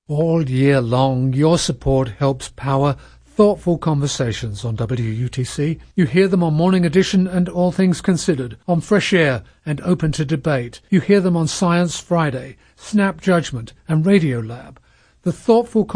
All year long, your support helps power thoughtful conversations on WUTC. You hear them on Morning Edition and All Things Considered, on Fresh Air and Open to Debate. You hear them on Science Friday, Snap Judgment and Radio Lab. The thoughtful